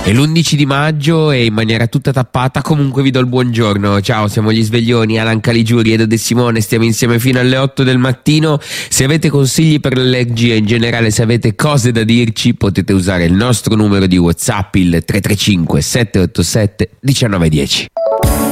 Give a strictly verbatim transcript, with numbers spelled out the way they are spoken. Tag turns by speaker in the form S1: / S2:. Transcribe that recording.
S1: È l'undici di maggio e in maniera tutta tappata comunque vi do il buongiorno. Ciao, siamo gli sveglioni, Alan Caligiuri ed Ede Simone, stiamo insieme fino alle otto del mattino. Se avete consigli per l'allergia, in generale se avete cose da dirci, potete usare il nostro numero di WhatsApp, il tre tre cinque sette otto sette uno nove uno zero.